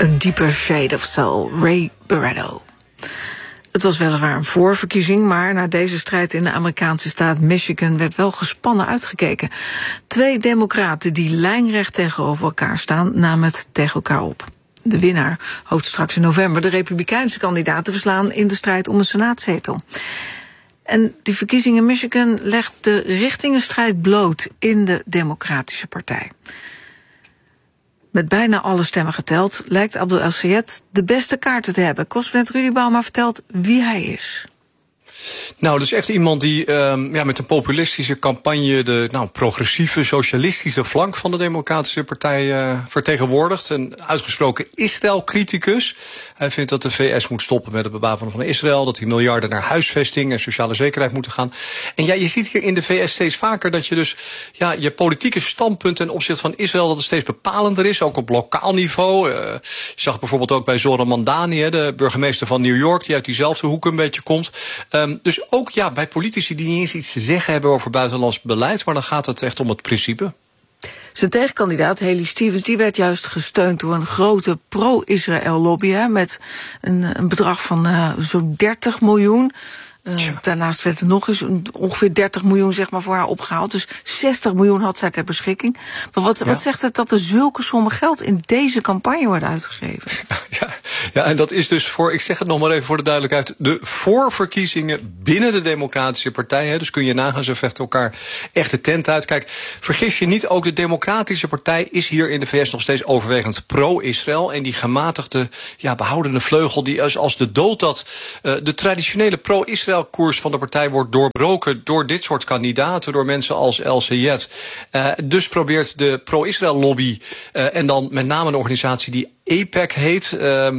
Een Deeper Shade of Soul, Ray Barretto. Het was weliswaar een voorverkiezing, maar naar deze strijd in de Amerikaanse staat Michigan werd wel gespannen uitgekeken. 2 democraten die lijnrecht tegenover elkaar staan, namen het tegen elkaar op. De winnaar hoopt straks in november de Republikeinse kandidaat te verslaan in de strijd om een senaatzetel. En die verkiezing in Michigan legt de richtingenstrijd bloot in de Democratische Partij. Met bijna alle stemmen geteld lijkt Abdel El-Sayed de beste kaarten te hebben. Correspondent Rudy Bauma vertelt wie hij is. Nou, dat is echt iemand die met een populistische campagne de progressieve, socialistische flank van de Democratische Partij vertegenwoordigt. Een uitgesproken Israël-criticus. Hij vindt dat de VS moet stoppen met het bewapenen van Israël, dat die miljarden naar huisvesting en sociale zekerheid moeten gaan. En ja, je ziet hier in de VS steeds vaker dat je dus je politieke standpunt ten opzichte van Israël dat het steeds bepalender is, ook op lokaal niveau. Je zag bijvoorbeeld ook bij Zohran Mamdani, de burgemeester van New York, die uit diezelfde hoek een beetje komt. Dus ook bij politici die niet eens iets te zeggen hebben over buitenlands beleid, maar dan gaat het echt om het principe. Zijn tegenkandidaat, Haley Stevens, die werd juist gesteund door een grote pro-Israël lobby, met een bedrag van zo'n 30 miljoen. Daarnaast werd er nog eens ongeveer 30 miljoen voor haar opgehaald. Dus 60 miljoen had zij ter beschikking. Maar wat zegt het dat er zulke sommen geld in deze campagne worden uitgegeven? Ja, en dat is dus ik zeg het nog maar even voor de duidelijkheid, de voorverkiezingen binnen de Democratische Partij. Hè. Dus kun je nagaan, ze vechten elkaar echt de tent uit. Kijk, vergis je niet, ook de Democratische Partij is hier in de VS nog steeds overwegend pro-Israël. En die gematigde, behoudende vleugel, die als de dood dat de traditionele pro-Israël koers van de partij wordt doorbroken door dit soort kandidaten, door mensen als El-Sayed. Dus probeert de pro-Israël lobby en dan met name een organisatie die AIPAC heet,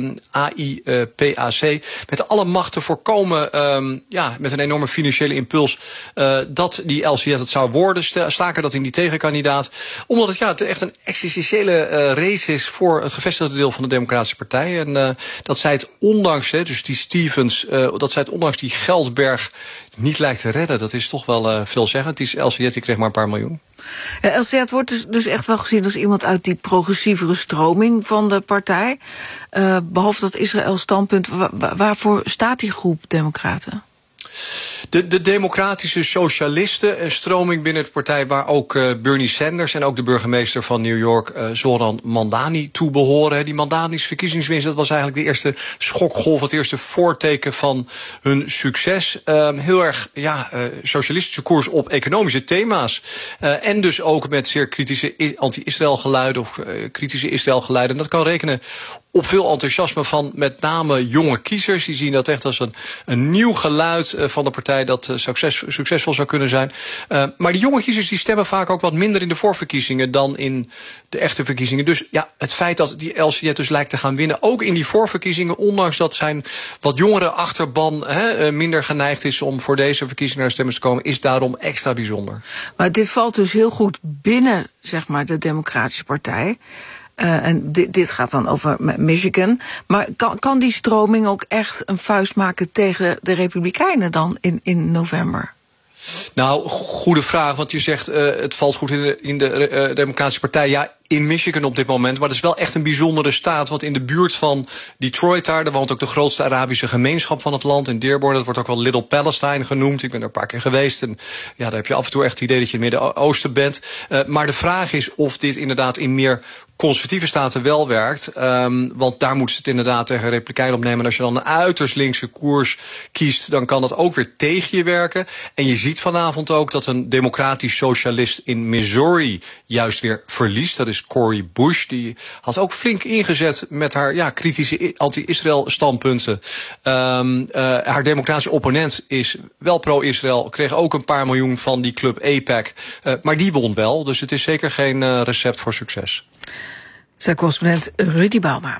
AIPAC, met alle macht te voorkomen, met een enorme financiële impuls, dat die El-Sayed het zou worden, staken dat in die tegenkandidaat. Omdat het echt een existentiële race is voor het gevestigde deel van de Democratische Partij. En dat zij het ondanks, dus die Stevens, dat zij het ondanks die geldberg niet lijkt te redden, dat is toch wel veelzeggend. Die El-Sayed die kreeg maar een paar miljoen. Ja, El-Sayed wordt dus echt wel gezien als iemand uit die progressievere stroming van de partij. Behalve dat Israël-standpunt, waarvoor staat die groep democraten? De democratische socialisten, een stroming binnen de partij waar ook Bernie Sanders en ook de burgemeester van New York, Zohran Mamdani, toe behoren. Die Mamdani's verkiezingswinst, dat was eigenlijk de eerste schokgolf, het eerste voorteken van hun succes. Heel erg socialistische koers op economische thema's. En dus ook met zeer kritische anti-Israël geluiden of kritische Israël geluiden. En dat kan rekenen op veel enthousiasme van met name jonge kiezers. Die zien dat echt als een nieuw geluid van de partij dat succesvol zou kunnen zijn. Maar die jonge kiezers die stemmen vaak ook wat minder in de voorverkiezingen dan in de echte verkiezingen. Dus het feit dat die El-Sayed dus lijkt te gaan winnen, ook in die voorverkiezingen, ondanks dat zijn wat jongere achterban minder geneigd is om voor deze verkiezingen naar de stemmers te komen, is daarom extra bijzonder. Maar dit valt dus heel goed binnen, de Democratische Partij. En dit gaat dan over Michigan. Maar kan die stroming ook echt een vuist maken tegen de Republikeinen dan in november? Nou, goede vraag, want je zegt het valt goed in de Democratische Partij. Ja, in Michigan op dit moment, maar dat is wel echt een bijzondere staat, want in de buurt van Detroit daar woont ook de grootste Arabische gemeenschap van het land, in Dearborn. Dat wordt ook wel Little Palestine genoemd. Ik ben er een paar keer geweest en daar heb je af en toe echt het idee dat je in het Midden-Oosten bent. Maar de vraag is of dit inderdaad in meer conservatieve staten wel werkt, want daar moeten ze het inderdaad tegen Republikeinen opnemen. En als je dan een uiterst linkse koers kiest, dan kan dat ook weer tegen je werken. En je ziet vanavond ook dat een democratisch socialist in Missouri juist weer verliest. Dat is Cori Bush. Die had ook flink ingezet met haar kritische anti-Israël standpunten. Haar democratische opponent is wel pro-Israël, kreeg ook een paar miljoen van die club AIPAC. Maar die won wel, dus het is zeker geen recept voor succes. Zijn correspondent Rudy Bauma.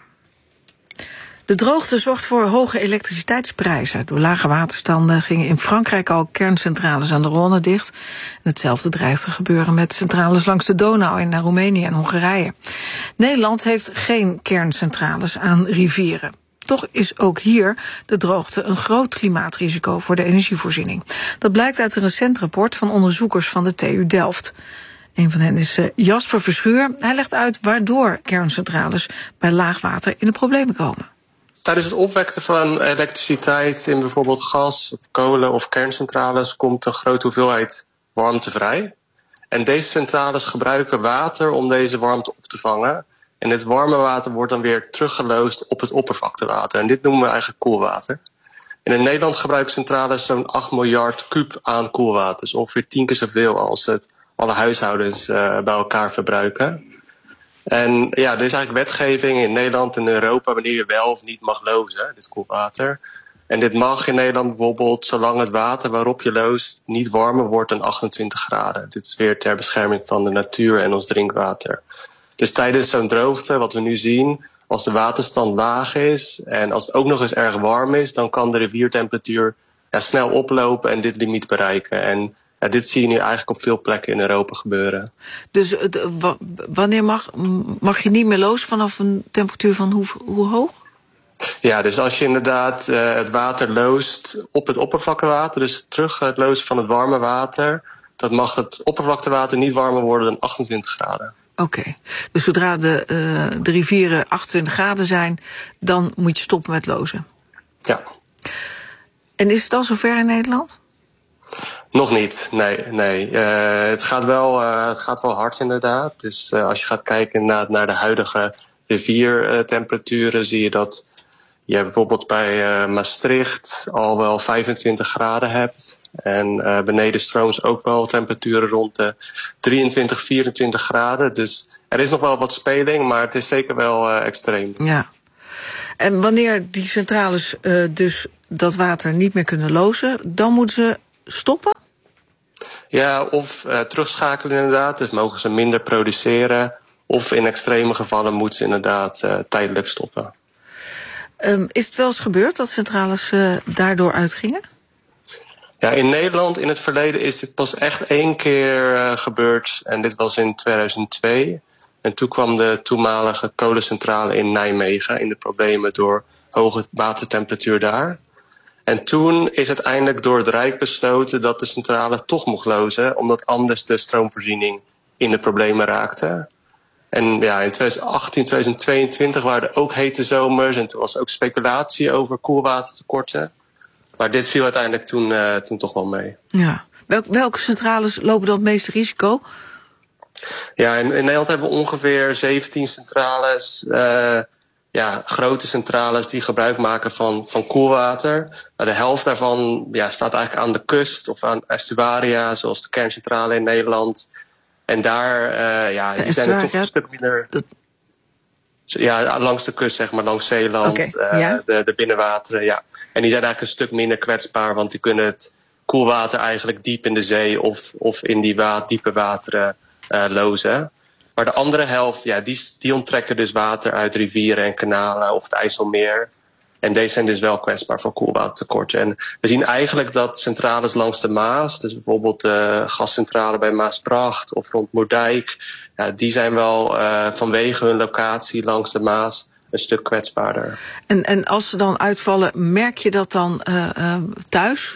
De droogte zorgt voor hoge elektriciteitsprijzen. Door lage waterstanden gingen in Frankrijk al kerncentrales aan de Rhône dicht. En hetzelfde dreigt te gebeuren met centrales langs de Donau in Roemenië en Hongarije. Nederland heeft geen kerncentrales aan rivieren. Toch is ook hier de droogte een groot klimaatrisico voor de energievoorziening. Dat blijkt uit een recent rapport van onderzoekers van de TU Delft. Een van hen is Jasper Verschuur. Hij legt uit waardoor kerncentrales bij laagwater in de problemen komen. Tijdens het opwekken van elektriciteit in bijvoorbeeld gas, of kolen of kerncentrales komt een grote hoeveelheid warmte vrij. En deze centrales gebruiken water om deze warmte op te vangen. En dit warme water wordt dan weer teruggeloosd op het oppervlaktewater. En dit noemen we eigenlijk koelwater. En in Nederland gebruiken centrales zo'n 8 miljard kuub aan koelwater. Dus ongeveer 10 keer zoveel als alle huishoudens bij elkaar verbruiken. En ja, er is eigenlijk wetgeving in Nederland en Europa wanneer je wel of niet mag lozen, dit koelwater. En dit mag in Nederland bijvoorbeeld zolang het water waarop je loost niet warmer wordt dan 28 graden. Dit is weer ter bescherming van de natuur en ons drinkwater. Dus tijdens zo'n droogte, wat we nu zien, als de waterstand laag is en als het ook nog eens erg warm is, dan kan de riviertemperatuur snel oplopen en dit limiet bereiken. En dit zie je nu eigenlijk op veel plekken in Europa gebeuren. Dus wanneer mag je niet meer lozen vanaf een temperatuur van hoe hoog? Ja, dus als je inderdaad het water loost op het oppervlaktewater, dus terug het lozen van het warme water, dat mag het oppervlaktewater niet warmer worden dan 28 graden. Oké, dus zodra de rivieren 28 graden zijn, dan moet je stoppen met lozen? Ja. En is het al zover in Nederland? Nog niet, nee. Het gaat wel hard inderdaad. Dus als je gaat kijken naar de huidige riviertemperaturen, zie je dat je bijvoorbeeld bij Maastricht al wel 25 graden hebt. En beneden strooms ook wel temperaturen rond de 23, 24 graden. Dus er is nog wel wat speling, maar het is zeker wel extreem. Ja. En wanneer die centrales dus dat water niet meer kunnen lozen, dan moeten ze stoppen? Ja, of terugschakelen inderdaad. Dus mogen ze minder produceren. Of in extreme gevallen moeten ze inderdaad tijdelijk stoppen. Is het wel eens gebeurd dat centrales daardoor uitgingen? Ja, in Nederland in het verleden is dit pas echt 1 keer gebeurd. En dit was in 2002. En toen kwam de toenmalige kolencentrale in Nijmegen in de problemen door hoge watertemperatuur daar. En toen is uiteindelijk door het Rijk besloten dat de centrale toch mocht lozen, omdat anders de stroomvoorziening in de problemen raakte. En ja, in 2018, 2022 waren er ook hete zomers en toen was er ook speculatie over koelwatertekorten. Maar dit viel uiteindelijk toen toch wel mee. Ja. Welke centrales lopen dan het meeste risico? Ja, in Nederland hebben we ongeveer 17 centrales. Grote centrales die gebruik maken van koelwater. De helft daarvan staat eigenlijk aan de kust of aan estuaria, zoals de kerncentrale in Nederland. En daar die zijn er toch een stuk minder. Ja, langs de kust, zeg maar, langs Zeeland, de binnenwateren. Ja. En die zijn eigenlijk een stuk minder kwetsbaar, want die kunnen het koelwater eigenlijk diep in de zee of in die diepe wateren lozen. Maar de andere helft, die onttrekken dus water uit rivieren en kanalen of het IJsselmeer. En deze zijn dus wel kwetsbaar voor koelwatertekorten. En we zien eigenlijk dat centrales langs de Maas, dus bijvoorbeeld de gascentrale bij Maasbracht of rond Moerdijk, die zijn wel vanwege hun locatie langs de Maas een stuk kwetsbaarder. En als ze dan uitvallen, merk je dat dan thuis?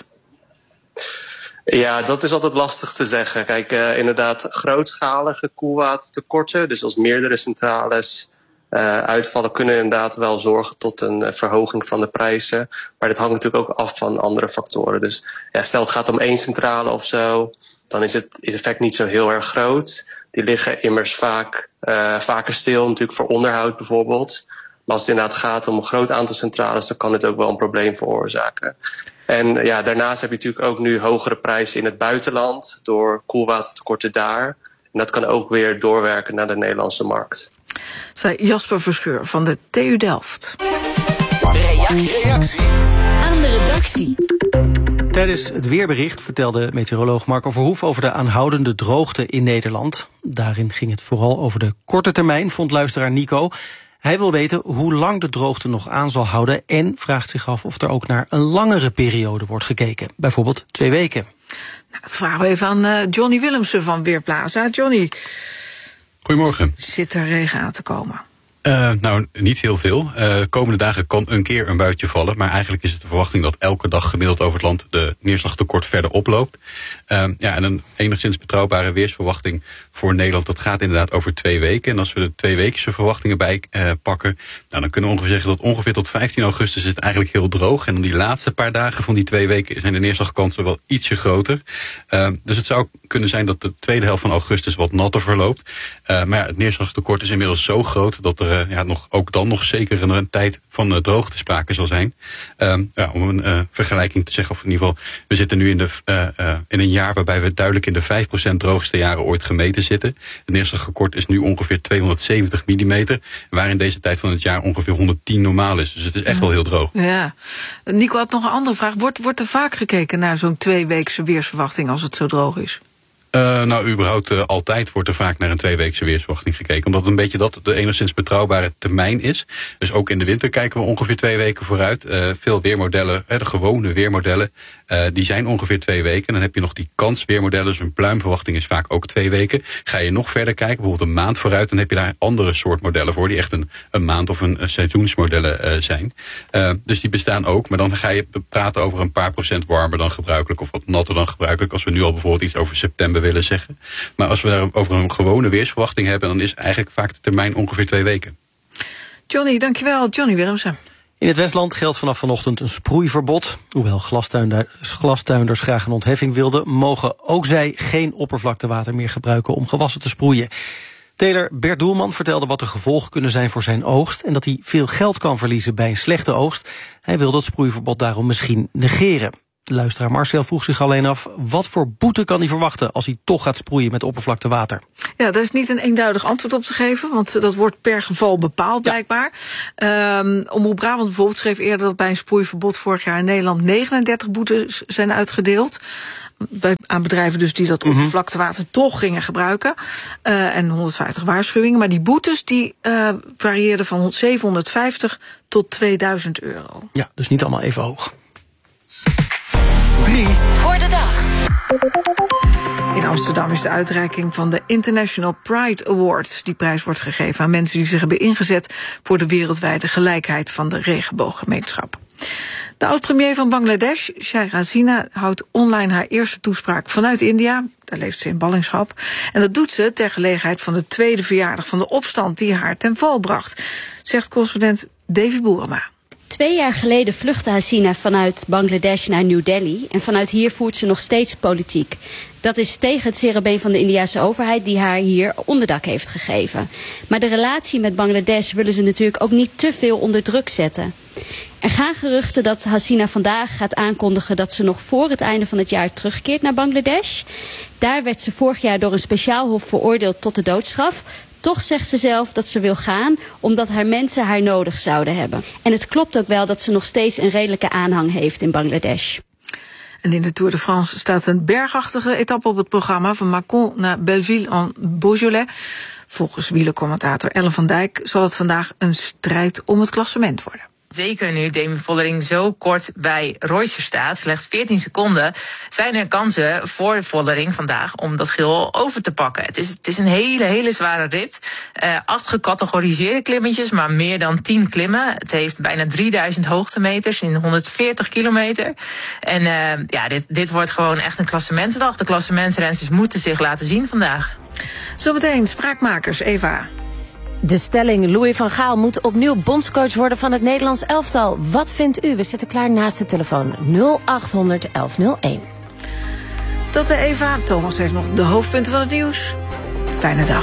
Ja, dat is altijd lastig te zeggen. Kijk, inderdaad grootschalige koelwatertekorten, dus als meerdere centrales uitvallen, kunnen inderdaad wel zorgen tot een verhoging van de prijzen. Maar dit hangt natuurlijk ook af van andere factoren. Dus stel het gaat om 1 centrale of zo, dan is het effect niet zo heel erg groot. Die liggen immers vaker stil, natuurlijk voor onderhoud bijvoorbeeld. Maar als het inderdaad gaat om een groot aantal centrales, dan kan dit ook wel een probleem veroorzaken. En daarnaast heb je natuurlijk ook nu hogere prijzen in het buitenland door koelwatertekorten daar. En dat kan ook weer doorwerken naar de Nederlandse markt. Zei Jasper Verschuur van de TU Delft. Reactie aan de redactie. Tijdens het weerbericht vertelde meteoroloog Marco Verhoef over de aanhoudende droogte in Nederland. Daarin ging het vooral over de korte termijn, vond luisteraar Nico. Hij wil weten hoe lang de droogte nog aan zal houden en vraagt zich af of er ook naar een langere periode wordt gekeken. Bijvoorbeeld 2 weken. Nou, dat vragen we even aan Johnny Willemsen van Weerplaza. Johnny. Goedemorgen. Zit er regen aan te komen? Nou, niet heel veel. Komende dagen kan een keer een buitje vallen. Maar eigenlijk is het de verwachting dat elke dag gemiddeld over het land de neerslagtekort verder oploopt. En een enigszins betrouwbare weersverwachting voor Nederland, dat gaat inderdaad over 2 weken. En als we de 2-weekse verwachtingen bij pakken, dan kunnen we ongeveer zeggen dat ongeveer tot 15 augustus is het eigenlijk heel droog. En dan die laatste paar dagen van die 2 weken zijn de neerslagkansen wel ietsje groter. Dus het zou kunnen zijn dat de tweede helft van augustus wat natter verloopt. Maar het neerslagtekort is inmiddels zo groot dat er ook dan nog zeker een tijd van droogte sprake zal zijn. Om een vergelijking te zeggen, of in ieder geval, we zitten nu in een jaar waarbij we duidelijk in de 5% droogste jaren ooit gemeten zitten. Het neerslagtekort is nu ongeveer 270 mm, waar in deze tijd van het jaar ongeveer 110 normaal is. Dus het is echt wel heel droog. Ja. Nico had nog een andere vraag. Wordt er vaak gekeken naar zo'n 2-weekse weersverwachting als het zo droog is? Überhaupt altijd wordt er vaak naar een 2-weekse weersverwachting gekeken. Omdat het een beetje dat de enigszins betrouwbare termijn is. Dus ook in de winter kijken we ongeveer 2 weken vooruit. Veel weermodellen, de gewone weermodellen, die zijn ongeveer 2 weken. Dan heb je nog die kansweermodellen, dus een pluimverwachting is vaak ook 2 weken. Ga je nog verder kijken, bijvoorbeeld een maand vooruit, dan heb je daar andere soort modellen voor, die echt een maand of een seizoensmodellen zijn. Dus die bestaan ook, maar dan ga je praten over een paar procent warmer dan gebruikelijk, of wat natter dan gebruikelijk, als we nu al bijvoorbeeld iets over september willen zeggen. Maar als we daar over een gewone weersverwachting hebben, dan is eigenlijk vaak de termijn ongeveer 2 weken. Johnny, dankjewel. Johnny Willemsen. In het Westland geldt vanaf vanochtend een sproeiverbod. Hoewel glastuinders graag een ontheffing wilden, mogen ook zij geen oppervlaktewater meer gebruiken om gewassen te sproeien. Teler Bert Doelman vertelde wat de gevolgen kunnen zijn voor zijn oogst en dat hij veel geld kan verliezen bij een slechte oogst. Hij wil dat sproeiverbod daarom misschien negeren. De luisteraar Marcel vroeg zich alleen af, wat voor boete kan hij verwachten als hij toch gaat sproeien met oppervlaktewater? Ja, daar is niet een eenduidig antwoord op te geven, want dat wordt per geval bepaald blijkbaar. Omroep Brabant bijvoorbeeld schreef eerder dat bij een sproeiverbod vorig jaar in Nederland 39 boetes zijn uitgedeeld. Aan bedrijven dus die dat oppervlaktewater toch gingen gebruiken. En 150 waarschuwingen. Maar die boetes die varieerden van 750 tot 2000 euro. Ja, dus niet allemaal even hoog. 3 voor de dag. In Amsterdam is de uitreiking van de International Pride Awards. Die prijs wordt gegeven aan mensen die zich hebben ingezet voor de wereldwijde gelijkheid van de regenbooggemeenschap. De oud-premier van Bangladesh, Sheikh Hasina, houdt online haar eerste toespraak vanuit India. Daar leeft ze in ballingschap. En dat doet ze ter gelegenheid van de 2e verjaardag van de opstand die haar ten val bracht, zegt correspondent Davy Boerema. 2 jaar geleden vluchtte Hasina vanuit Bangladesh naar New Delhi. En vanuit hier voert ze nog steeds politiek. Dat is tegen het zere been van de Indiase overheid die haar hier onderdak heeft gegeven. Maar de relatie met Bangladesh willen ze natuurlijk ook niet te veel onder druk zetten. Er gaan geruchten dat Hasina vandaag gaat aankondigen dat ze nog voor het einde van het jaar terugkeert naar Bangladesh. Daar werd ze vorig jaar door een speciaal hof veroordeeld tot de doodstraf. Toch zegt ze zelf dat ze wil gaan omdat haar mensen haar nodig zouden hebben. En het klopt ook wel dat ze nog steeds een redelijke aanhang heeft in Bangladesh. En in de Tour de France staat een bergachtige etappe op het programma van Mâcon naar Belleville-en-Beaujolais. Volgens wielercommentator Ellen van Dijk zal het vandaag een strijd om het klassement worden. Zeker nu Demi Vollering zo kort bij Reusser staat, slechts 14 seconden... zijn er kansen voor Vollering vandaag om dat geel over te pakken. Het is een hele zware rit. 8 gecategoriseerde klimmetjes, maar meer dan 10 klimmen. Het heeft bijna 3000 hoogtemeters in 140 kilometer. En dit wordt gewoon echt een klassementsdag. De klassementsrenners moeten zich laten zien vandaag. Zometeen Spraakmakers, Eva. De stelling, Louis van Gaal moet opnieuw bondscoach worden van het Nederlands elftal. Wat vindt u? We zitten klaar naast de telefoon 0800 1101. Dat bij Eva. Thomas heeft nog de hoofdpunten van het nieuws. Fijne dag.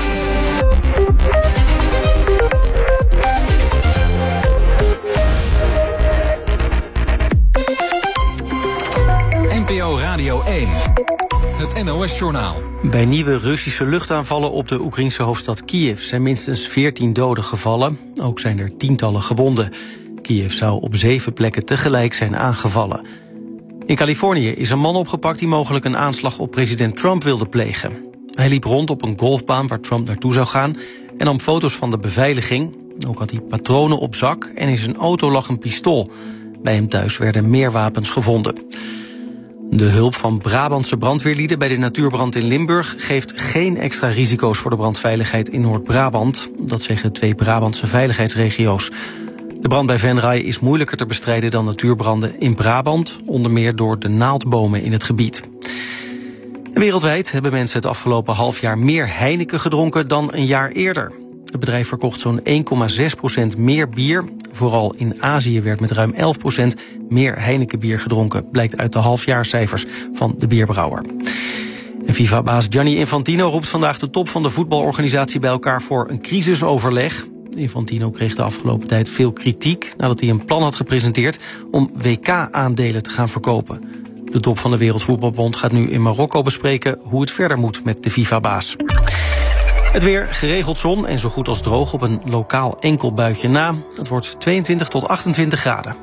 NPO Radio 1. Het NOS-journaal. Bij nieuwe Russische luchtaanvallen op de Oekraïnse hoofdstad Kiev zijn minstens 14 doden gevallen. Ook zijn er tientallen gewonden. Kiev zou op 7 plekken tegelijk zijn aangevallen. In Californië is een man opgepakt die mogelijk een aanslag op president Trump wilde plegen. Hij liep rond op een golfbaan waar Trump naartoe zou gaan en nam foto's van de beveiliging. Ook had hij patronen op zak en in zijn auto lag een pistool. Bij hem thuis werden meer wapens gevonden. De hulp van Brabantse brandweerlieden bij de natuurbrand in Limburg geeft geen extra risico's voor de brandveiligheid in Noord-Brabant. Dat zeggen 2 Brabantse veiligheidsregio's. De brand bij Venray is moeilijker te bestrijden dan natuurbranden in Brabant, onder meer door de naaldbomen in het gebied. En wereldwijd hebben mensen het afgelopen half jaar meer Heineken gedronken dan een jaar eerder. Het bedrijf verkocht zo'n 1,6% meer bier. Vooral in Azië werd met ruim 11% meer Heineken-bier gedronken, blijkt uit de halfjaarcijfers van de bierbrouwer. En FIFA-baas Gianni Infantino roept vandaag de top van de voetbalorganisatie bij elkaar voor een crisisoverleg. Infantino kreeg de afgelopen tijd veel kritiek nadat hij een plan had gepresenteerd om WK-aandelen te gaan verkopen. De top van de Wereldvoetbalbond gaat nu in Marokko bespreken hoe het verder moet met de FIFA-baas. Het weer, geregeld zon en zo goed als droog op een lokaal enkel buitje na. Het wordt 22 tot 28 graden.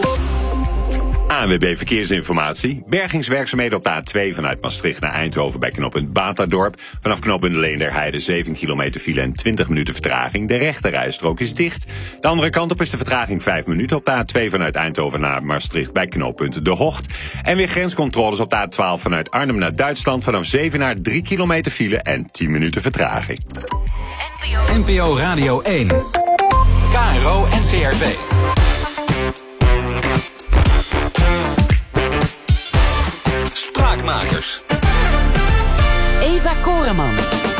ANWB Verkeersinformatie. Bergingswerkzaamheden op de A2 vanuit Maastricht naar Eindhoven bij knooppunt Batadorp. Vanaf knooppunt Leenderheide 7 kilometer file en 20 minuten vertraging. De rechterrijstrook is dicht. De andere kant op is de vertraging 5 minuten op de A2 vanuit Eindhoven naar Maastricht bij knooppunt De Hocht. En weer grenscontroles op de A12 vanuit Arnhem naar Duitsland. Vanaf Zevenaar 3 kilometer file en 10 minuten vertraging. NPO Radio 1. KRO NCRV. Spraakmakers. Eva Koreman.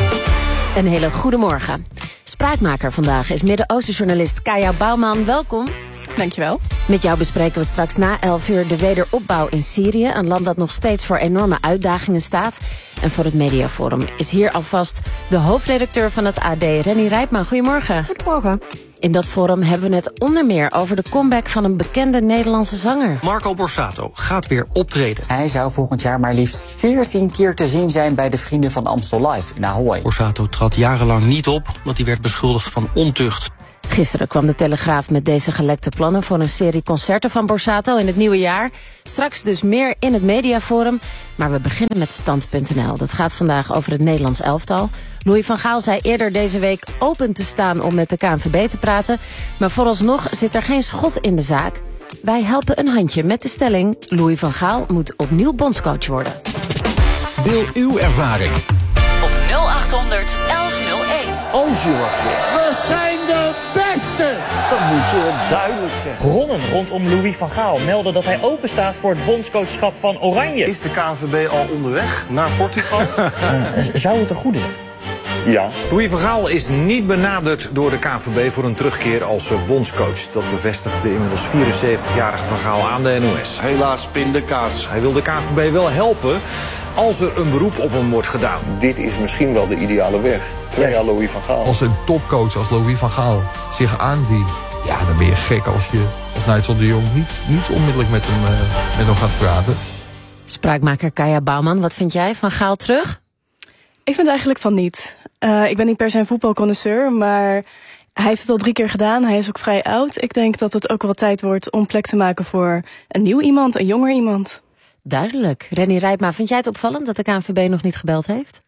Een hele goede morgen. Spraakmaker vandaag is Midden-Oosten-journalist Kaya Bouwman. Welkom. Dankjewel. Met jou bespreken we straks na 11 uur de wederopbouw in Syrië. Een land dat nog steeds voor enorme uitdagingen staat. En voor het Mediaforum is hier alvast de hoofdredacteur van het AD, Renny Rijpma. Goedemorgen. Goedemorgen. In dat forum hebben we het onder meer over de comeback van een bekende Nederlandse zanger. Marco Borsato gaat weer optreden. Hij zou volgend jaar maar liefst 14 keer te zien zijn bij de Vrienden van Amstel Live in Ahoy. Borsato trad jarenlang niet op, omdat hij werd beschuldigd van ontucht. Gisteren kwam de Telegraaf met deze gelekte plannen voor een serie concerten van Borsato in het nieuwe jaar. Straks dus meer in het Mediaforum. Maar we beginnen met Stand.nl. Dat gaat vandaag over het Nederlands elftal. Louis van Gaal zei eerder deze week open te staan om met de KNVB te praten. Maar vooralsnog zit er geen schot in de zaak. Wij helpen een handje met de stelling: Louis van Gaal moet opnieuw bondscoach worden. Deel uw ervaring op 0800 1101. Als je wat zegt. We zijn de beste! Dat moet je duidelijk zeggen. Bronnen rondom Louis van Gaal melden dat hij openstaat voor het bondscoachschap van Oranje. Is de KNVB al onderweg naar Portugal? Zou het een goede zijn? Ja. Louis van Gaal is niet benaderd door de KNVB voor een terugkeer als bondscoach. Dat bevestigt de inmiddels 74-jarige Van Gaal aan de NOS. Helaas pindakaas. Hij wil de KNVB wel helpen als er een beroep op hem wordt gedaan. Dit is misschien wel de ideale weg. 2 jaar Louis van Gaal. Als een topcoach als Louis van Gaal zich aandient, ja, dan ben je gek als je als Nigel de Jong niet onmiddellijk met hem gaat praten. Spraakmaker Kaya Bouwman, wat vind jij? Van Gaal terug? Ik vind eigenlijk van niet. Ik ben niet per se een voetbalconnoisseur, maar hij heeft het al 3 keer gedaan. Hij is ook vrij oud. Ik denk dat het ook wel tijd wordt om plek te maken voor een nieuw iemand, een jonger iemand. Duidelijk. Renny Rijpma, vind jij het opvallend dat de KNVB nog niet gebeld heeft?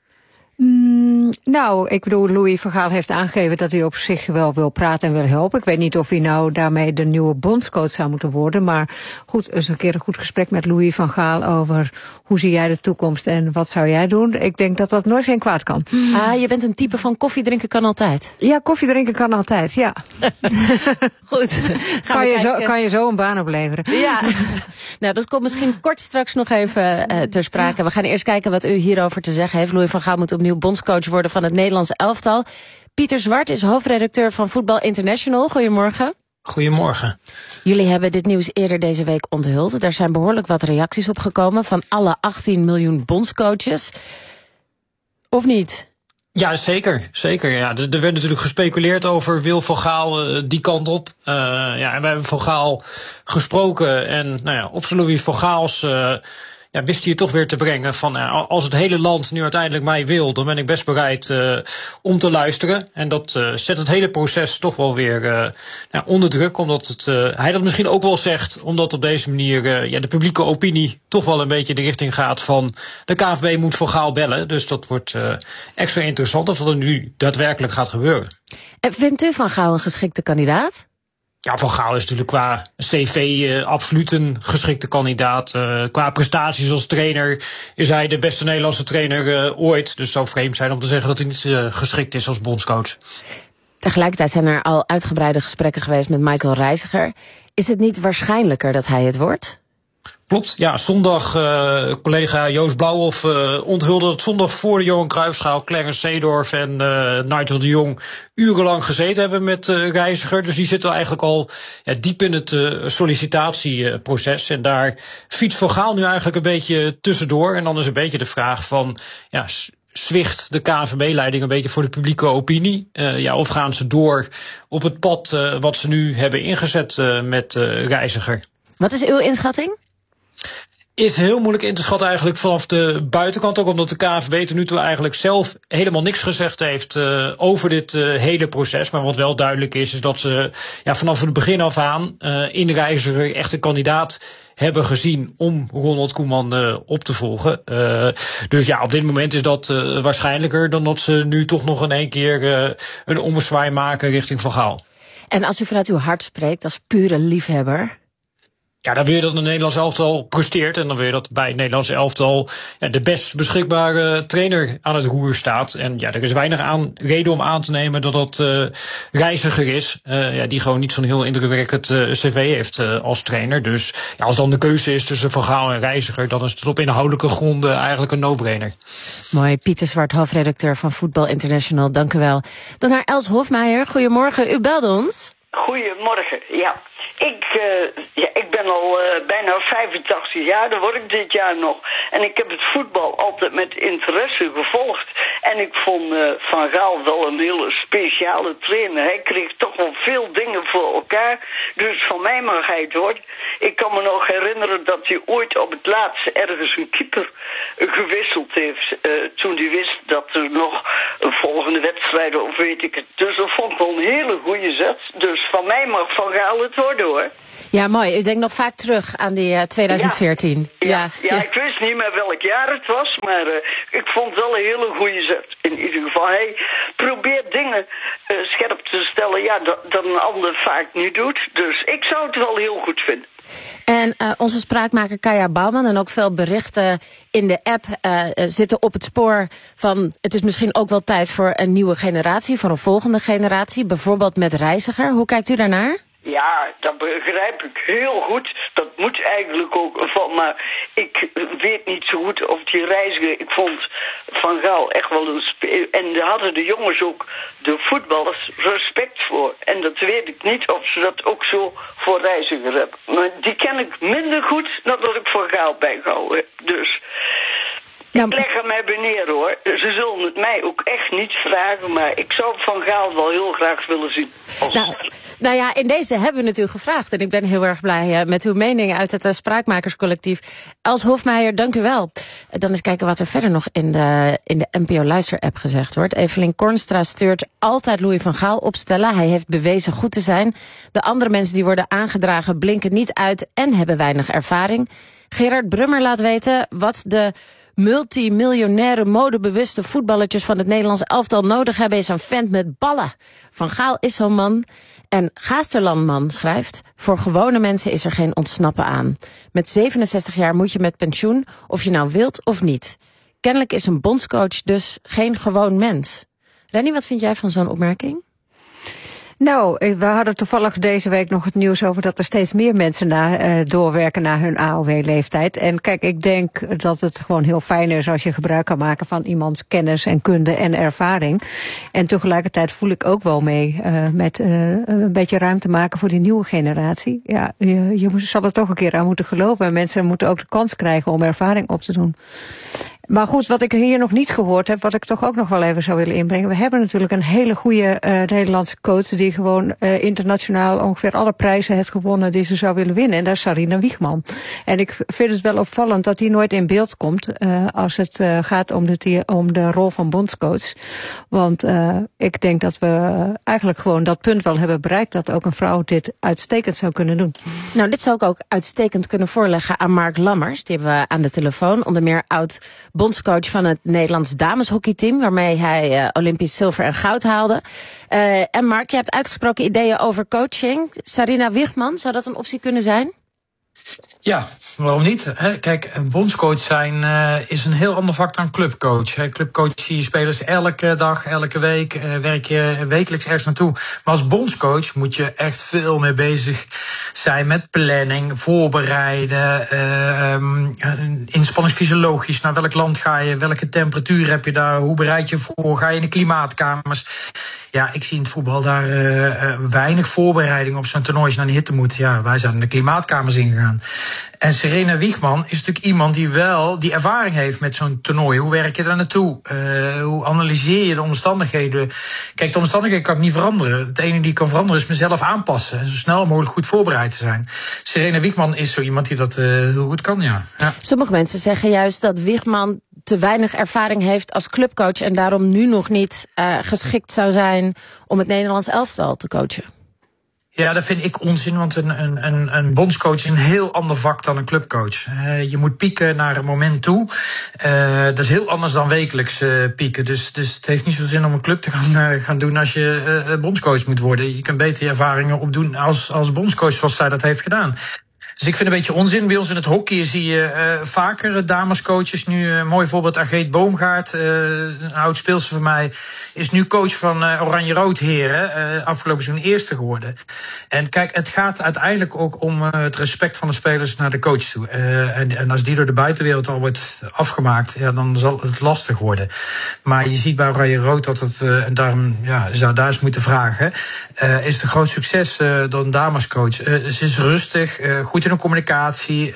Nou, ik bedoel, Louis van Gaal heeft aangegeven dat hij op zich wel wil praten en wil helpen. Ik weet niet of hij nou daarmee de nieuwe bondscoach zou moeten worden. Maar goed, eens een keer een goed gesprek met Louis van Gaal over hoe zie jij de toekomst en wat zou jij doen. Ik denk dat dat nooit geen kwaad kan. Je bent een type van koffie drinken kan altijd. Ja, koffie drinken kan altijd, ja. Goed. Kan je zo een baan opleveren. Ja. Nou, dat komt misschien kort straks nog even ter sprake. We gaan eerst kijken wat u hierover te zeggen heeft. Louis van Gaal moet opnieuw bondscoach worden van het Nederlands elftal. Pieter Zwart is hoofdredacteur van Voetbal International. Goedemorgen. Goedemorgen. Jullie hebben dit nieuws eerder deze week onthuld. Daar zijn behoorlijk wat reacties op gekomen van alle 18 miljoen bondscoaches. Of niet? Ja, zeker. Ja, er werd natuurlijk gespeculeerd over wil Van Gaal die kant op. En we hebben Van Gaal gesproken en op zijn Louis van Gaals wist hij het toch weer te brengen van als het hele land nu uiteindelijk mij wil, dan ben ik best bereid om te luisteren. En dat zet het hele proces toch wel weer onder druk, omdat hij dat misschien ook wel zegt, omdat op deze manier de publieke opinie toch wel een beetje de richting gaat van de KNVB moet Van Gaal bellen. Dus dat wordt extra interessant of dat er nu daadwerkelijk gaat gebeuren. En vindt u Van Gaal een geschikte kandidaat? Ja, Van Gaal is natuurlijk qua cv absoluut een geschikte kandidaat. Qua prestaties als trainer is hij de beste Nederlandse trainer ooit. Dus het zou vreemd zijn om te zeggen dat hij niet geschikt is als bondscoach. Tegelijkertijd zijn er al uitgebreide gesprekken geweest met Michael Reiziger. Is het niet waarschijnlijker dat hij het wordt? Klopt, ja, zondag collega Joost Blauwhof onthulde dat zondag voor de Johan Cruijffschaal Clarence Seedorf en Nigel de Jong urenlang gezeten hebben met Reiziger. Dus die zitten eigenlijk al diep in het sollicitatieproces. En daar fietst Van Gaal nu eigenlijk een beetje tussendoor. En dan is een beetje de vraag van, zwicht de KNVB-leiding een beetje voor de publieke opinie? Of gaan ze door op het pad wat ze nu hebben ingezet met Reiziger? Wat is uw inschatting? Is heel moeilijk in te schatten eigenlijk vanaf de buitenkant. Ook omdat de KNVB tot nu toe eigenlijk zelf helemaal niks gezegd heeft over dit hele proces. Maar wat wel duidelijk is dat ze vanaf het begin af aan in de Reiziger echt een kandidaat hebben gezien om Ronald Koeman op te volgen. Dus op dit moment is dat waarschijnlijker dan dat ze nu toch nog in één keer een ommezwaai maken richting Van Gaal. En als u vanuit uw hart spreekt als pure liefhebber, ja, dan wil je dat een Nederlands elftal presteert. En dan wil je dat bij het Nederlands elftal de best beschikbare trainer aan het roer staat. En er is weinig reden om aan te nemen dat dat Reiziger is. Die gewoon niet zo'n heel indrukwekkend cv heeft als trainer. Dus als dan de keuze is tussen Van Gaal en Reiziger, dan is het op inhoudelijke gronden eigenlijk een no-brainer. Mooi, Pieter Zwart, hoofdredacteur van Voetbal International. Dank u wel. Dan naar Els Hofmeijer. Goedemorgen, u belde ons. Goedemorgen, ja. Ik ben al bijna 85 jaar, dat word ik dit jaar nog. En ik heb het voetbal altijd met interesse gevolgd. En ik vond Van Gaal wel een hele speciale trainer. Hij kreeg toch wel veel dingen voor elkaar. Dus van mij mag hij het hoor. Ik kan me nog herinneren dat hij ooit op het laatst ergens een keeper gewisseld heeft. Toen hij wist dat er nog een volgende wedstrijd of weet ik het. Dus dat vond ik wel een hele goede zet. Dus van mij mag Van Gaal het worden hoor. Ja, mooi. U denkt nog vaak terug aan die 2014. Ja, ik wist niet meer welk jaar het was, maar ik vond het wel een hele goede zet. In ieder geval, hij probeert dingen scherp te stellen, dat een ander vaak niet doet. Dus ik zou het wel heel goed vinden. En onze spraakmaker Kaya Bouwman en ook veel berichten in de app zitten op het spoor van het is misschien ook wel tijd voor een nieuwe generatie, voor een volgende generatie, bijvoorbeeld met Reiziger. Hoe kijkt u daarnaar? Ja, dat begrijp ik heel goed. Dat moet eigenlijk ook van, maar ik weet niet zo goed of die Reiziger. Ik vond Van Gaal echt wel en daar hadden de jongens ook, de voetballers, respect voor. En dat weet ik niet of ze dat ook zo voor Reiziger hebben. Maar die ken ik minder goed dan dat ik Van Gaal bijgehouden heb. Dus ik leg hem mij neer hoor. Ze zullen het mij ook echt niet vragen, maar ik zou Van Gaal wel heel graag willen zien. Nou ja, in deze hebben we het u gevraagd. En ik ben heel erg blij met uw mening uit het Spraakmakerscollectief. Els Hofmeijer, dank u wel. Dan eens kijken wat er verder nog in de NPO Luister-app gezegd wordt. Evelien Kornstra stuurt altijd Louis van Gaal opstellen. Hij heeft bewezen goed te zijn. De andere mensen die worden aangedragen blinken niet uit en hebben weinig ervaring. Gerard Brummer laat weten wat de multimiljonaire modebewuste voetballertjes van het Nederlands elftal nodig hebben is een vent met ballen. Van Gaal is zo'n man. En Gaasterlandman schrijft, voor gewone mensen is er geen ontsnappen aan. Met 67 jaar moet je met pensioen, of je nou wilt of niet. Kennelijk is een bondscoach dus geen gewoon mens. Rennie, wat vind jij van zo'n opmerking? Nou, we hadden toevallig deze week nog het nieuws over dat er steeds meer mensen doorwerken naar hun AOW-leeftijd. En kijk, ik denk dat het gewoon heel fijn is als je gebruik kan maken van iemands kennis en kunde en ervaring. En tegelijkertijd voel ik ook wel mee met een beetje ruimte maken voor die nieuwe generatie. Ja, je zal er toch een keer aan moeten geloven. En mensen moeten ook de kans krijgen om ervaring op te doen. Maar goed, wat ik hier nog niet gehoord heb, wat ik toch ook nog wel even zou willen inbrengen. We hebben natuurlijk een hele goede Nederlandse coach die gewoon internationaal ongeveer alle prijzen heeft gewonnen die ze zou willen winnen. En dat is Sarina Wiegman. En ik vind het wel opvallend dat die nooit in beeld komt als het gaat om de rol van bondscoach. Want ik denk dat we eigenlijk gewoon dat punt wel hebben bereikt dat ook een vrouw dit uitstekend zou kunnen doen. Nou, dit zou ik ook uitstekend kunnen voorleggen aan Mark Lammers. Die hebben we aan de telefoon, onder meer oud bondscoach van het Nederlands dameshockeyteam, waarmee hij Olympisch zilver en goud haalde. En Mark, je hebt uitgesproken ideeën over coaching. Sarina Wiegman, zou dat een optie kunnen zijn? Ja, waarom niet? Kijk, een bondscoach zijn is een heel ander vak dan clubcoach. Clubcoach zie je spelers elke dag, elke week, werk je wekelijks ergens naartoe. Maar als bondscoach moet je echt veel meer bezig zijn met planning, voorbereiden, inspanningsfysiologisch. Naar welk land ga je, welke temperatuur heb je daar, hoe bereid je voor, ga je in de klimaatkamers? Ja, ik zie in het voetbal daar weinig voorbereiding op zo'n toernooi als je naar de hitte moet. Ja, wij zijn in de klimaatkamers ingegaan. En Sarina Wiegman is natuurlijk iemand die wel die ervaring heeft met zo'n toernooi. Hoe werk je daar naartoe? Hoe analyseer je de omstandigheden? Kijk, de omstandigheden kan ik niet veranderen. Het enige die ik kan veranderen is mezelf aanpassen. En zo snel mogelijk goed voorbereid te zijn. Sarina Wiegman is zo iemand die dat heel goed kan, ja. Sommige mensen zeggen juist dat Wiegman te weinig ervaring heeft als clubcoach en daarom nu nog niet geschikt zou zijn om het Nederlands elftal te coachen. Ja, dat vind ik onzin, want een bondscoach is een heel ander vak dan een clubcoach. Je moet pieken naar een moment toe. Dat is heel anders dan wekelijks pieken. Dus het heeft niet zoveel zin om een club te gaan doen als je bondscoach moet worden. Je kunt beter je ervaringen opdoen als bondscoach zoals zij dat heeft gedaan. Dus ik vind het een beetje onzin. Bij ons in het hockey zie je vaker damescoaches. Nu een mooi voorbeeld, Ageet Boomgaard, een oud speelster van mij, is nu coach van Oranje-Rood Heren. Afgelopen seizoen eerste geworden. En kijk, het gaat uiteindelijk ook om het respect van de spelers naar de coach toe. En als die door de buitenwereld al wordt afgemaakt, ja, dan zal het lastig worden. Maar je ziet bij Oranje-Rood dat het, en daarom zou daar eens moeten vragen, is het een groot succes door een damescoach. Ze is rustig, goed in de communicatie,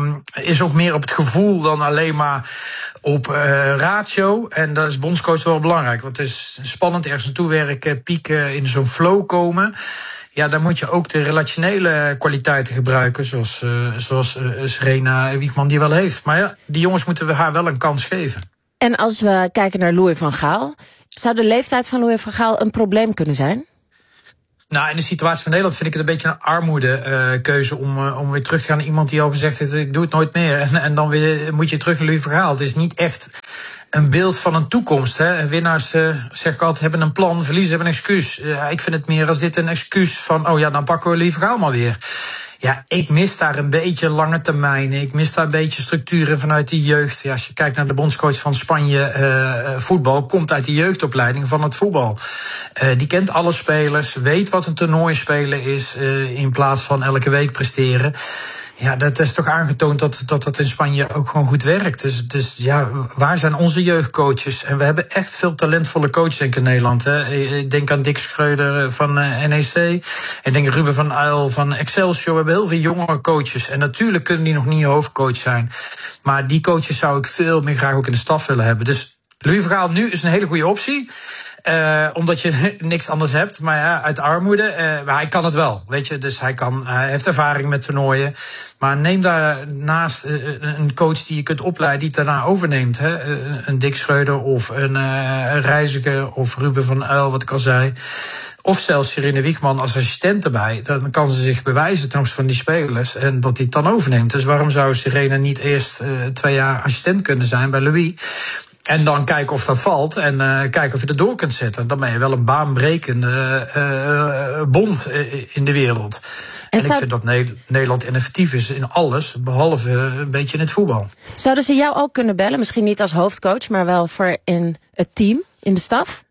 is ook meer op het gevoel dan alleen maar op ratio. En dat is bondscoach wel belangrijk, want het is spannend ergens naartoe werken, pieken, in zo'n flow komen. Ja, dan moet je ook de relationele kwaliteiten gebruiken, zoals Sarina Wiegman die wel heeft. Maar ja, die jongens moeten we haar wel een kans geven. En als we kijken naar Louis van Gaal, zou de leeftijd van Louis van Gaal een probleem kunnen zijn? Nou, in de situatie van Nederland vind ik het een beetje een armoedekeuze om weer terug te gaan naar iemand die al gezegd heeft, ik doe het nooit meer. En dan weer moet je terug naar Louis van Gaal. Het is niet echt een beeld van een toekomst. Hè. Winnaars, zeg ik altijd, hebben een plan, verliezers hebben een excuus. Ik vind het meer als dit een excuus van, dan pakken we Louis van Gaal maar weer. Ja, ik mis daar een beetje lange termijnen. Ik mis daar een beetje structuren vanuit de jeugd. Ja, als je kijkt naar de bondscoach van Spanje, voetbal, komt uit de jeugdopleiding van het voetbal. Die kent alle spelers, weet wat een toernooi spelen is, in plaats van elke week presteren. Ja, dat is toch aangetoond dat in Spanje ook gewoon goed werkt. Dus ja, waar zijn onze jeugdcoaches? En we hebben echt veel talentvolle coaches denk ik in Nederland. Hè. Ik denk aan Dick Schreuder van NEC. Ik denk Ruben van Uyl van Excelsior. We hebben heel veel jonge coaches. En natuurlijk kunnen die nog niet hoofdcoach zijn. Maar die coaches zou ik veel meer graag ook in de staf willen hebben. Dus Louis van Gaal nu is een hele goede optie. Omdat je niks anders hebt, maar ja, uit armoede. Maar hij kan het wel, weet je. Dus hij heeft ervaring met toernooien. Maar neem daarnaast een coach die je kunt opleiden, die het daarna overneemt. Hè. Een Dick Schreuder of een Reiziger of Ruben van Uyl, wat ik al zei. Of zelfs Sarina Wiegman als assistent erbij. Dan kan ze zich bewijzen ten opzichte van die spelers. En dat hij het dan overneemt. Dus waarom zou Sarina niet eerst 2 jaar assistent kunnen zijn bij Louis? En dan kijken of dat valt en kijken of je er door kunt zetten. Dan ben je wel een baanbrekende bond in de wereld. En ik vind dat Nederland innovatief is in alles, behalve een beetje in het voetbal. Zouden ze jou ook kunnen bellen? Misschien niet als hoofdcoach, maar wel voor in het team, in de staf?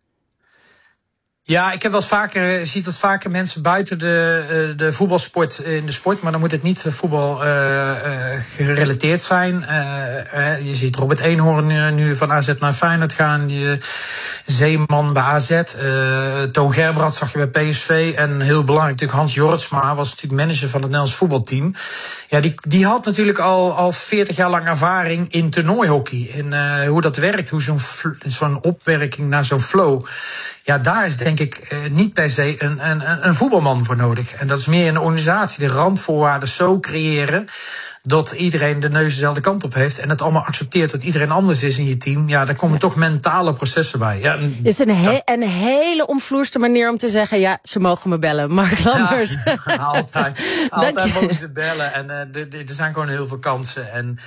Ja, ik heb wel eens vaker, ziet dat vaker mensen buiten de voetbalsport in de sport, maar dan moet het niet voetbal gerelateerd zijn. Je ziet Robert Eenhoorn nu van AZ naar Feyenoord gaan, Zeeman bij AZ, Toon Gerbrandt zag je bij PSV en heel belangrijk natuurlijk Hans Jorritsma was natuurlijk manager van het Nederlands voetbalteam. Ja, die had natuurlijk al 40 jaar lang ervaring in toernooihockey en hoe dat werkt, hoe zo'n opwerking naar zo'n flow. Ja, daar is denk ik niet per se een voetbalman voor nodig. En dat is meer een organisatie, de randvoorwaarden zo creëren dat iedereen de neus dezelfde kant op heeft en het allemaal accepteert dat iedereen anders is in je team. Ja, daar komen toch mentale processen bij. Ja, het is een hele omvloerste manier om te zeggen, ja, ze mogen me bellen. Mark Lammers. Ja, altijd mogen ze bellen en er zijn gewoon heel veel kansen. En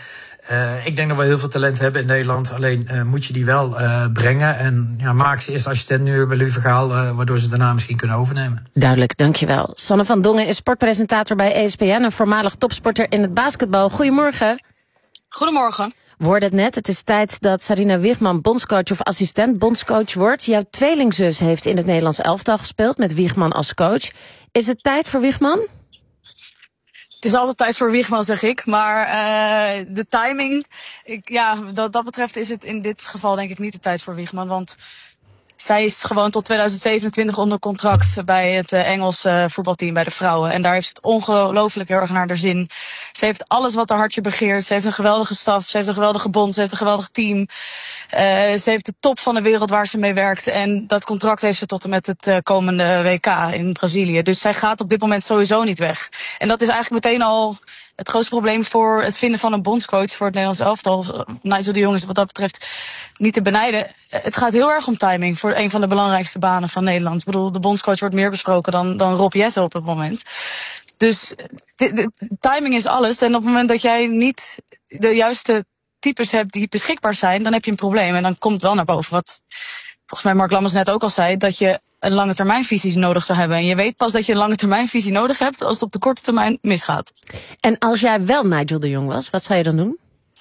Ik denk dat we heel veel talent hebben in Nederland. Alleen moet je die wel brengen. En maak ze eerst assistent nu bij Louis van Gaal, waardoor ze daarna misschien kunnen overnemen. Duidelijk, dankjewel. Sanne van Dongen is sportpresentator bij ESPN... en voormalig topsporter in het basketbal. Goedemorgen. Goedemorgen. We hoorden het net, het is tijd dat Sarina Wiegman bondscoach of assistent bondscoach wordt. Jouw tweelingzus heeft in het Nederlands elftal gespeeld met Wiegman als coach. Is het tijd voor Wiegman? Het is altijd tijd voor Wiegman, zeg ik. Maar de timing, wat dat betreft is het in dit geval denk ik niet de tijd voor Wiegman. Want zij is gewoon tot 2027 onder contract bij het Engels voetbalteam bij de vrouwen. En daar heeft ze het ongelooflijk heel erg naar haar zin. Ze heeft alles wat haar hartje begeert. Ze heeft een geweldige staf, ze heeft een geweldige bond, ze heeft een geweldig team. Ze heeft de top van de wereld waar ze mee werkt. En dat contract heeft ze tot en met het komende WK in Brazilië. Dus zij gaat op dit moment sowieso niet weg. En dat is eigenlijk meteen al het grootste probleem voor het vinden van een bondscoach voor het Nederlands elftal. Nigel de Jong is wat dat betreft niet te benijden. Het gaat heel erg om timing voor een van de belangrijkste banen van Nederland. Ik bedoel, de bondscoach wordt meer besproken dan Rob Jetten op het moment. Dus de timing is alles. En op het moment dat jij niet de juiste types hebt die beschikbaar zijn, dan heb je een probleem. En dan komt het wel naar boven. Wat volgens mij Mark Lammers net ook al zei, dat je een lange termijnvisie nodig zou hebben. En je weet pas dat je een lange termijnvisie nodig hebt als het op de korte termijn misgaat. En als jij wel Nigel de Jong was, wat zou je dan doen?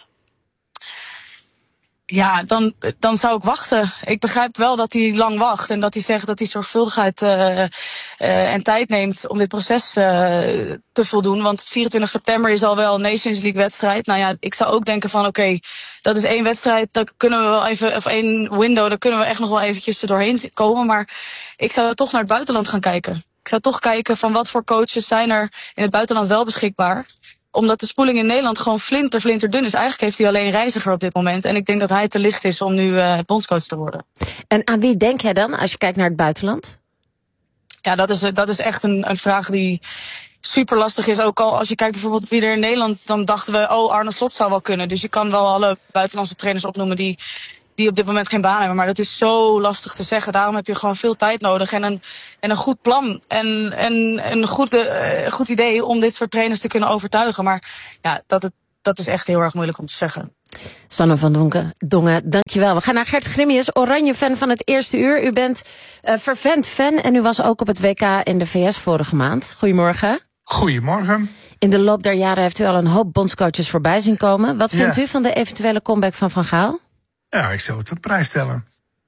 Ja, dan zou ik wachten. Ik begrijp wel dat hij lang wacht en dat hij zegt dat hij zorgvuldigheid en tijd neemt om dit proces te voldoen. Want 24 september is al wel een Nations League wedstrijd. Nou ja, ik zou ook denken van oké, dat is 1 wedstrijd, daar kunnen we wel even, of 1 window, daar kunnen we echt nog wel eventjes er doorheen komen. Maar ik zou toch naar het buitenland gaan kijken. Ik zou toch kijken van wat voor coaches zijn er in het buitenland wel beschikbaar. Omdat de spoeling in Nederland gewoon flinterdun is. Eigenlijk heeft hij alleen Reiziger op dit moment. En ik denk dat hij te licht is om nu bondscoach te worden. En aan wie denk jij dan als je kijkt naar het buitenland? Ja, dat is echt een vraag die super lastig is. Ook al als je kijkt bijvoorbeeld wie er in Nederland, dan dachten we, Arne Slot zou wel kunnen. Dus je kan wel alle buitenlandse trainers opnoemen die op dit moment geen baan hebben. Maar dat is zo lastig te zeggen. Daarom heb je gewoon veel tijd nodig en een goed plan. En een goed idee om dit soort trainers te kunnen overtuigen. Maar ja, dat is echt heel erg moeilijk om te zeggen. Sanne van Dongen, dankjewel. We gaan naar Gert Grimius, Oranje-fan van het eerste uur. U bent fervent fan en u was ook op het WK in de VS vorige maand. Goedemorgen. Goedemorgen. In de loop der jaren heeft u al een hoop bondscoaches voorbij zien komen. Wat vindt u van de eventuele comeback van Van Gaal? Ja, ik zou het op prijs stellen.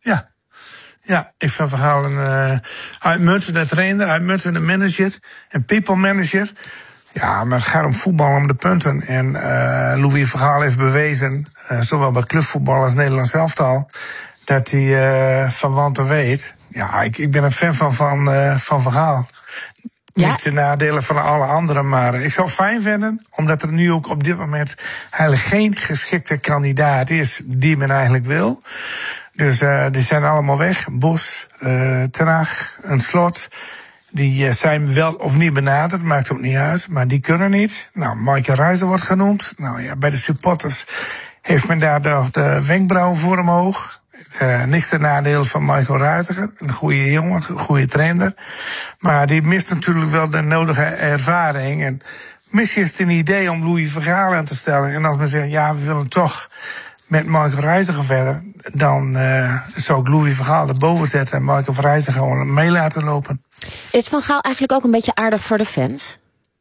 Ja, ik vind Van Gaal een uitmuntende trainer, uitmuntende manager, een people manager. Ja, maar het gaat om voetbal, om de punten. En Louis van Gaal heeft bewezen, zowel bij clubvoetbal als Nederlands elftal, dat hij van wanten weet. Ja, ik ben een fan van Gaal. Ja. Niet de nadelen van alle anderen, maar ik zou het fijn vinden, omdat er nu ook op dit moment eigenlijk geen geschikte kandidaat is die men eigenlijk wil. Dus die zijn allemaal weg. Bos, Ten Hag, een Slot. Die zijn wel of niet benaderd, maakt ook niet uit, maar die kunnen niet. Nou, Michael Reizer wordt genoemd. Nou ja, bij de supporters heeft men daar de wenkbrauwen voor omhoog. Niks ten nadeel van Michael Reiziger, een goede jongen, een goede trainer. Maar die mist natuurlijk wel de nodige ervaring. En misschien is het een idee om Louis van Gaal aan te stellen. En als men zegt, ja, we willen toch met Michael Reiziger verder, dan zou ik Louis van Gaal erboven zetten en Michael Reiziger gewoon mee laten lopen. Is Van Gaal eigenlijk ook een beetje aardig voor de fans?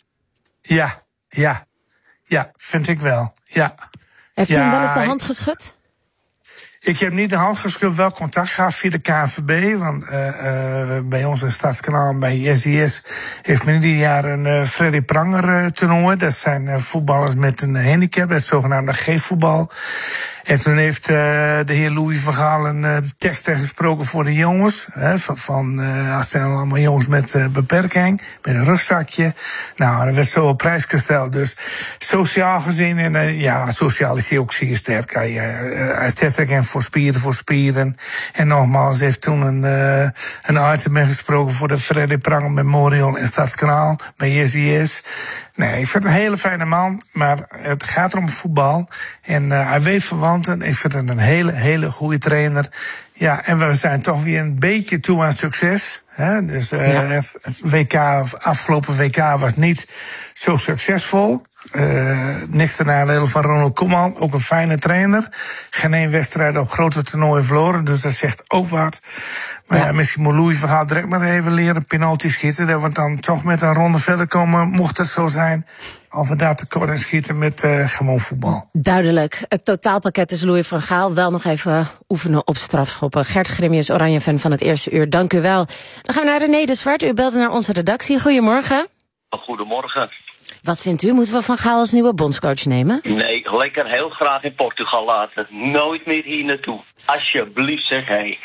Ja, vind ik wel. Ja. Heeft hij hem wel eens de hand geschud? Ik heb niet de hand geschud, wel contact gehad via de KNVB. Want bij ons in Stadskanaal, bij SIS, heeft men ieder jaar een Freddy Pranger toernooi. Dat zijn voetballers met een handicap, dat is zogenaamde G-voetbal. En toen heeft de heer Louis van Gaal een tekst gesproken voor de jongens. Als zijn allemaal jongens met beperking, met een rugzakje. Nou, dat werd zo op prijs gesteld. Dus sociaal gezien, en sociaal is hij ook zeer sterk. Hij zet zich voor spieren. En nogmaals, heeft toen een item gesproken voor de Freddy Pranger Memorial in Stadskanaal, bij SIS. Nee, ik vind het een hele fijne man, maar het gaat om voetbal. En hij weet verwanten. Ik vind het een hele goede trainer. Ja, en we zijn toch weer een beetje toe aan succes. Dus het afgelopen WK was niet zo succesvol. Niks ten nadele van Ronald Koeman, ook een fijne trainer. Geen één wedstrijd op grote toernooien verloren, dus dat zegt ook wat. Maar ja, misschien moet Louis van Gaal direct maar even leren penalty schieten. Dat we dan toch met een ronde verder komen, mocht het zo zijn. Of we daar tekort in schieten met gewoon voetbal. Duidelijk. Het totaalpakket is Louis van Gaal. Wel nog even oefenen op strafschoppen. Gert Grimius, Oranje-fan van het eerste uur. Dank u wel. Dan gaan we naar René de Zwart. U belde naar onze redactie. Goedemorgen. Goedemorgen. Wat vindt u? Moeten we Van Gaal als nieuwe bondscoach nemen? Nee, lekker heel graag in Portugal laten. Nooit meer hier naartoe. Alsjeblieft, zeg hé.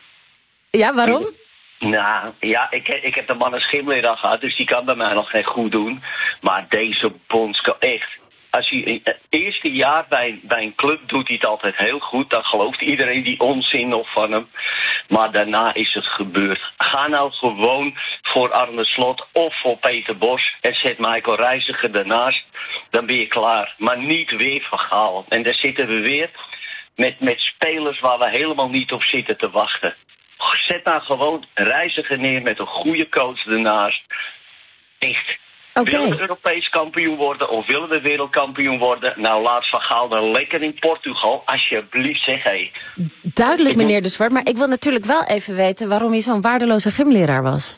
Ja, waarom? Nou, ja, ik heb de man als gymleraar gehad, dus die kan bij mij nog geen goed doen. Maar deze bondscoach, echt. Als hij het eerste jaar bij een club doet hij het altijd heel goed, dan gelooft iedereen die onzin nog van hem. Maar daarna is het gebeurd. Ga nou gewoon voor Arne Slot of voor Peter Bos en zet Michael Reiziger daarnaast. Dan ben je klaar. Maar niet weer Van Gaal. En daar zitten we weer met spelers waar we helemaal niet op zitten te wachten. Zet nou gewoon Reiziger neer met een goede coach ernaast. Echt. Okay. Willen we Europees kampioen worden of willen we wereldkampioen worden? Nou, laat Van Gaal dan lekker in Portugal. Alsjeblieft, zeg hé. Duidelijk, meneer de Zwart. Maar ik wil natuurlijk wel even weten waarom hij zo'n waardeloze gymleraar was.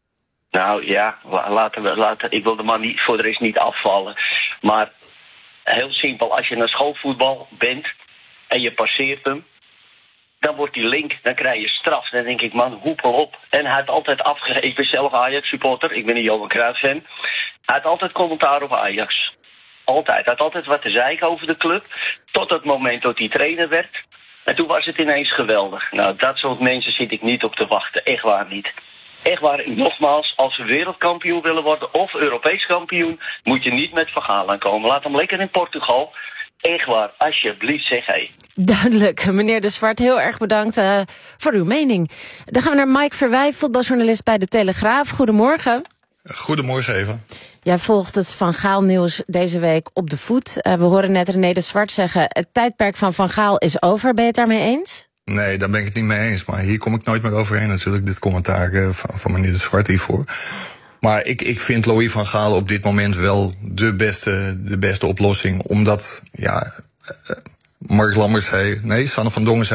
Nou ja, laten. Ik wil de man niet, voor de rest niet afvallen. Maar heel simpel, als je naar schoolvoetbal bent en je passeert hem, dan wordt die link, dan krijg je straf. Dan denk ik, man, hoepel op. En hij had altijd afgegeven. Ik ben zelf Ajax-supporter, ik ben een Johan Cruijff-fan. Hij had altijd commentaar op Ajax. Altijd. Hij had altijd wat te zeiken over de club. Tot het moment dat hij trainer werd. En toen was het ineens geweldig. Nou, dat soort mensen zit ik niet op te wachten. Echt waar niet. Echt waar, nogmaals, als we wereldkampioen willen worden of Europees kampioen, moet je niet met Van Gaal aankomen. Laat hem lekker in Portugal. Echt waar, alsjeblieft, zeg hé. Duidelijk. Meneer de Zwart, heel erg bedankt voor uw mening. Dan gaan we naar Mike Verwij, voetbaljournalist bij De Telegraaf. Goedemorgen. Goedemorgen, Eva. Jij volgt het Van Gaal nieuws deze week op de voet. We horen net René de Zwart zeggen, het tijdperk van Van Gaal is over. Ben je het daarmee eens? Nee, daar ben ik het niet mee eens. Maar hier kom ik nooit meer overheen natuurlijk, dit commentaar van meneer de Zwart hiervoor. Maar ik vind Louis van Gaal op dit moment wel de beste oplossing. Omdat, ja, Mark Lammers Sanne van Dongen zei